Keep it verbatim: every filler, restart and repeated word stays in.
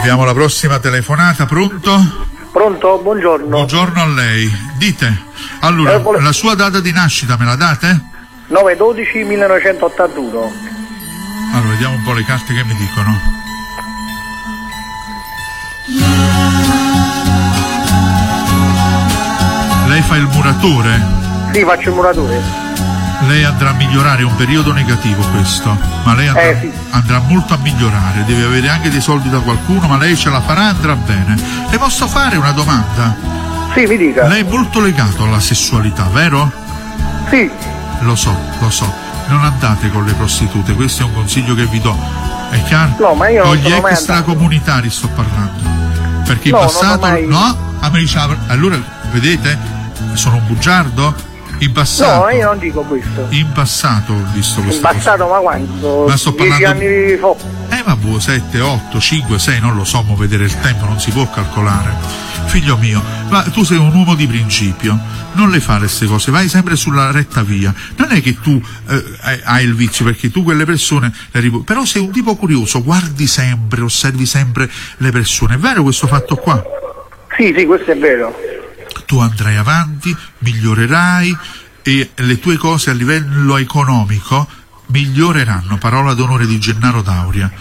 Abbiamo la prossima telefonata, pronto? Pronto, buongiorno. Buongiorno a lei. Dite, allora, eh, vole... la sua data di nascita me la date? nove dodici millenovecentottantuno. Allora, vediamo un po' le carte che mi dicono. Lei fa il muratore? Sì, faccio il muratore. Lei andrà a migliorare, è un periodo negativo questo, ma lei andrà, eh, sì. andrà molto a migliorare, deve avere anche dei soldi da qualcuno, ma lei ce la farà, andrà bene. Le posso fare una domanda? Sì, mi dica. Lei è molto legato alla sessualità, vero? Sì. Lo so, lo so. Non andate con le prostitute, questo è un consiglio che vi do. È chiaro? No, ma io con non gli sono extracomunitari sto parlando. Perché no, in passato... mai... No? A me diceva... Allora, vedete? Sono un bugiardo? In passato... No, io non dico questo. In passato ho visto questo. In passato, cosa. Ma quanto? Ma sto parlando... dieci anni fa. Eh, ma boh, sette, otto, cinque, sei, non lo so, mo vedere il tempo non si può calcolare. Figlio mio, ma tu sei un uomo di principio, non le fare queste cose, vai sempre sulla retta via. Non è che tu eh, hai il vizio, perché tu quelle persone le ripu- però sei un tipo curioso, guardi sempre, osservi sempre le persone. È vero questo fatto qua? Sì, sì, questo è vero. Tu andrai avanti, migliorerai e le tue cose a livello economico miglioreranno, parola d'onore di Gennaro D'Auria.